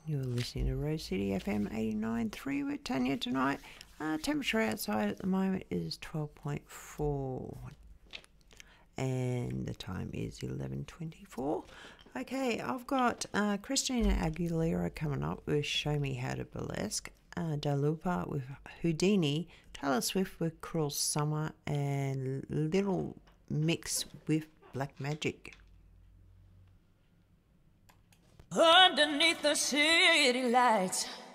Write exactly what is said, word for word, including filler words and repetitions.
You're listening to Rose City F M eighty-nine point three with Tanya tonight. Uh, temperature outside at the moment is twelve point four and the time is eleven twenty-four. Okay, I've got uh, Christina Aguilera coming up with Show Me How to Burlesque, uh, Dalupa with Houdini, Taylor Swift with Cruel Summer, and Little Mix with Black Magic. Underneath the city lights,